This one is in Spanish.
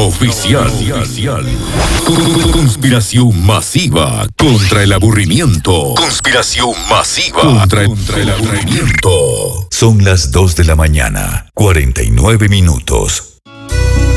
oficial. Conspiración masiva contra el aburrimiento. Conspiración masiva contra el aburrimiento. Son las 2 de la mañana, 49 minutos.